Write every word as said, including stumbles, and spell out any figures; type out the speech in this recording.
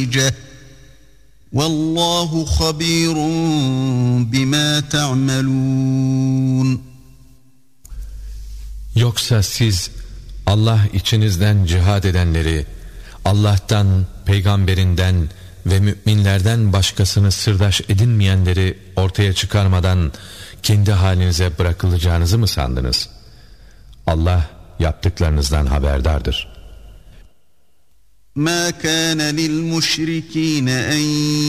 Vallahu habirun bima ta'malun. Yoksa siz Allah içinizden cihad edenleri Allah'tan, peygamberinden ve müminlerden başkasını sırdaş edinmeyenleri ortaya çıkarmadan kendi halinize bırakılacağınızı mı sandınız? Allah yaptıklarınızdan haberdardır. مَا كَانَ لِلْمُشْرِكِينَ أَنْ